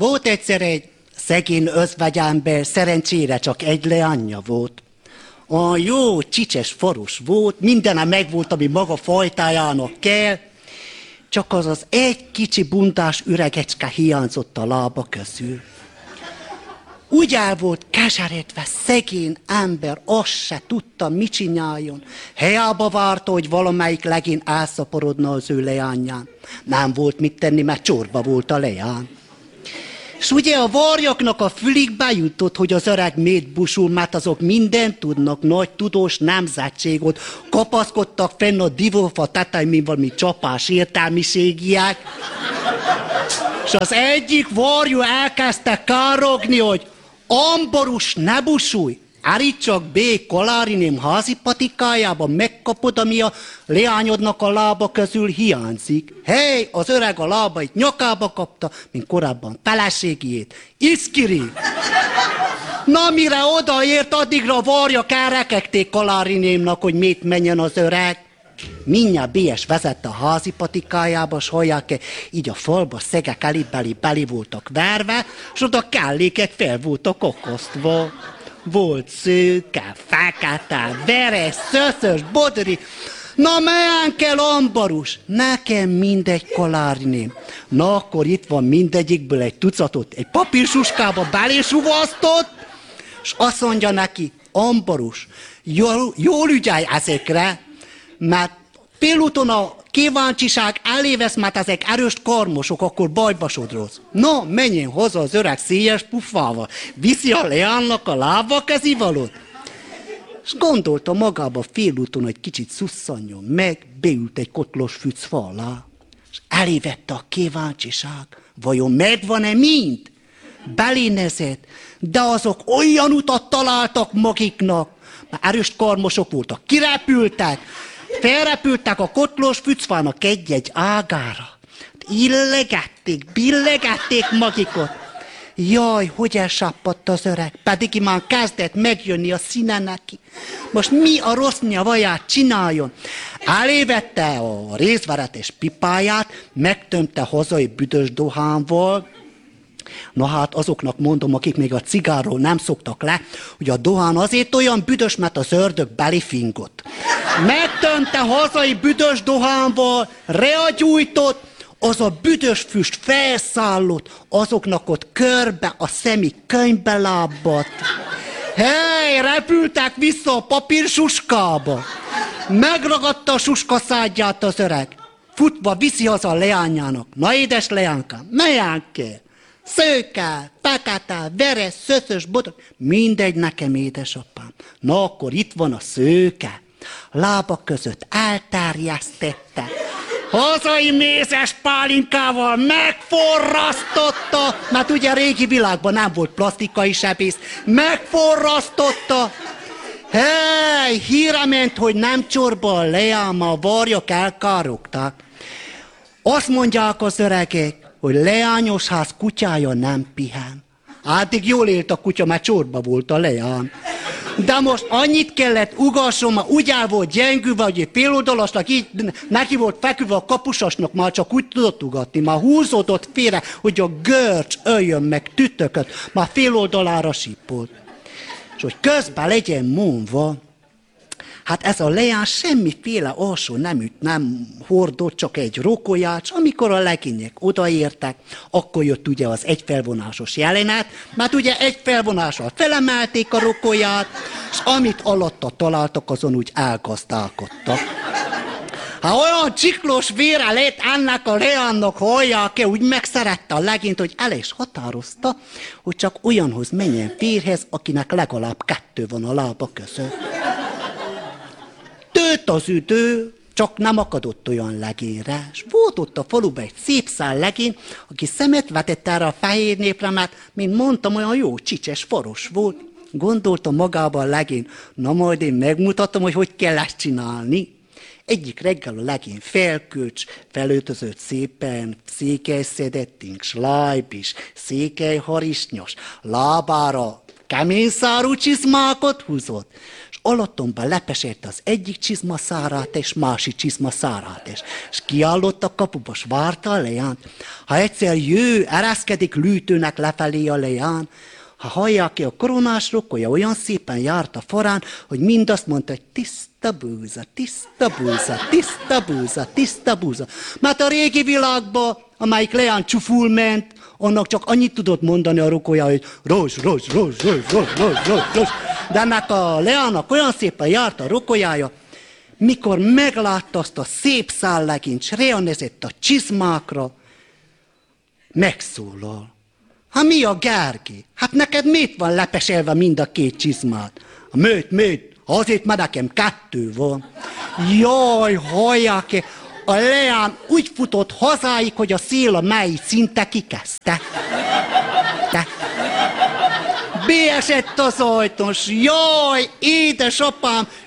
Volt egyszer egy szegény özvegyember, szerencsére csak egy leányja volt. A jó csicses faros volt, mindene megvolt, ami maga fajtájának kell, csak az egy kicsi buntás üregecske hiányzott a lába közül. Úgy el volt keseredve szegény ember, azt se tudta, mit csináljon. Helyába várta, hogy valamelyik legény elszaporodna az ő leányán. Nem volt mit tenni, mert csorba volt a leány. És ugye a varjaknak a fülig bejutott, hogy az öreg miért busul, mert azok mindent tudnak, nagy tudós nemzetségot, kapaszkodtak fenn a divófa tetején, mint valami csapás értelmiségiek. És az egyik varjú elkezdte károgni, hogy Amborus, ne busulj! Állítsak B. Koláriném házi patikájában, megkapod, ami a leányodnak a lába közül hiányzik. Hey, az öreg a lábait nyakába kapta, mint korábban feleségét. Iszkiri! Na, mire odaért, addigra a varjak elrekegték Kolárinémnak, hogy miért menjen az öreg. Mindjárt B.S. vezette a házi patikájába, s hallják-e, így a falba szegek elibeli voltak verve, s oda kellékek fel voltak okosztva. Volt szőke, fekete, veres, szöszös, bodri. Na, melyen kell Ambarus? Nekem mindegy, Koláriném. Na, akkor itt van mindegyikből egy tucatot, egy papírsuskába belésuvasztott, és azt mondja neki, Ambarus, jól ügyelj ezekre, mert félúton a kíváncsiság elévesz, mert ezek erős karmosok, akkor bajba sodródsz. No, menjen haza az öreg széjes pufával, viszi a leánynak a lába kezivalót. És gondolta magába félúton, hogy kicsit szusszanjon meg, beült egy kotlos fücfa alá, és elévette a kíváncsiság. Vajon megvan-e mind? Belénezett, de azok olyan utat találtak magiknak, mert erős karmosok voltak, kirepültek, felrepültek a kotlos fücfának egy-egy ágára. Illegették, billegették magikot. Jaj, hogy elsappadt az öreg, pedig már kezdett megjönni a színe neki. Most mi a rossz nyavaját csináljon? Elévette a rézveretes pipáját, megtömte hazai büdös dohánval. Na hát azoknak mondom, akik még a cigárról nem szoktak le, hogy a dohán azért olyan büdös, mert az ördög belifingott. Megtömte hazai büdös dohánval, reagyújtott, az a büdös füst felszállott, azoknak ott körbe a szemi könyvbe lábadt. Hey, repültek vissza a papírsuskába. Megragadta a suskaszádját az öreg. Futva viszi haza a leányának. Na édes leánykám, melyán kell? Szőke, fekete, veres, szöszös, bodor, mindegy nekem, édesapám. Na akkor itt van a szőke. Lábak között elterjesztette. Hazai mézes pálinkával megforrasztotta, mert ugye régi világban nem volt plastikai sebész, megforrasztotta. Hey, híre ment, hogy nem csorba a leány, a varjak elkárogták. Azt mondják az öregek, hogy leányos ház kutyája nem pihen. Addig jól élt a kutya, mert csorba volt a leány. De most annyit kellett ugasson, már úgy el volt gyengülve, hogy féloldalasnak, így neki volt feküdve a kapusasnak, már csak úgy tudott ugatni, már húzódott félre, hogy a görcs öljön meg tütököt, már féloldalára sípolt. És hogy közben legyen mondva, hát ez a leány semmiféle alsó neműt nem hordott, csak egy rokolyát, és amikor a legények odaértek, akkor jött ugye az egyfelvonásos jelenet, mert ugye egy felvonással felemelték a rokolyát, és amit alatta találtak, azon úgy elgazdálkodtak. Ha olyan csiklós vére lett ennek a leánynak, hallják-e, úgy megszerette a legényt, hogy el is határozta, hogy csak olyanhoz menjen férhez, akinek legalább 2 van a lába között. Tőt az üdő, csak nem akadott olyan legényre, és volt ott a faluban egy szép szál legény, aki szemet vetett erre a fehér népre, mert, mint mondtam, olyan jó csicses faros volt. Gondolta magába a legény, na majd én megmutatom, hogy kell ezt csinálni. Egyik reggel a legény felkölcs, felöltözött szépen, székely szedettink, slájb is, székely harisnyos, lábára kemény szárú csizmákat húzott, és alattomban lepesérte az egyik csizma szárát, és másik csizma szárát, és kiállott a kapuba, s várta a leánt. Ha egyszer jő, ereszkedik lűtőnek lefelé a leán, ha hallják ki a koronás rokolya, olyan szépen járt a forrán, hogy mind azt mondta, hogy tiszta búza, tiszta búza, tiszta búza, tiszta búza. Mert a régi világban, amelyik leán csuful ment, annak csak annyit tudott mondani a rokolya, hogy rozs, rozs, rozs, rozs, rozs, rozs, rozs, rozs. De ennek a leának olyan szépen járt a rokolyája, mikor meglátta azt a szép szállegint, s ránézett a csizmákra, megszólal. Hát mi a Gergi? Hát neked miért van lepeselve mind a két csizmát? Miért? Azért, mert nekem 2 van. Jaj, hallják-e? A leán úgy futott hazáig, hogy a szél a mely szinte kikezdte. Beesett az ajtón, s jaj, édesapám,